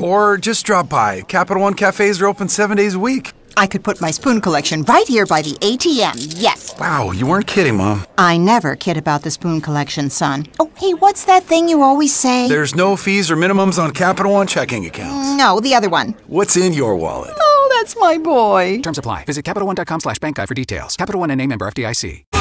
Or just drop by. Capital One cafes are open 7 days a week. I could put my spoon collection right here by the ATM, yes. Wow, you weren't kidding, Mom. I never kid about the spoon collection, son. Oh, hey, what's that thing you always say? There's no fees or minimums on Capital One checking accounts. No, the other one. What's in your wallet? Oh, that's my boy. Terms apply. Visit CapitalOne.com/bankguide for details. Capital One and a member FDIC.